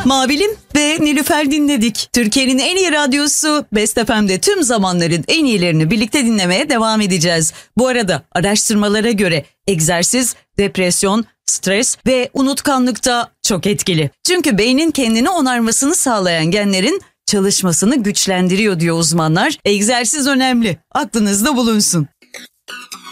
Mavilim ve Nilüfer dinledik. Türkiye'nin en iyi radyosu Best FM'de tüm zamanların en iyilerini birlikte dinlemeye devam edeceğiz. Bu arada araştırmalara göre egzersiz, depresyon, stres ve unutkanlıkta çok etkili. Çünkü beynin kendini onarmasını sağlayan genlerin çalışmasını güçlendiriyor diyor uzmanlar. Egzersiz önemli. Aklınızda bulunsun.